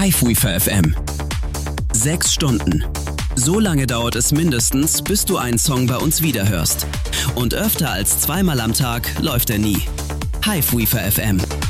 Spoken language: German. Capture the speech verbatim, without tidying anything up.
Hiveweaver F M. Sechs Stunden. So lange dauert es mindestens, bis du einen Song bei uns wiederhörst. Und öfter als zweimal am Tag läuft er nie. Hiveweaver F M.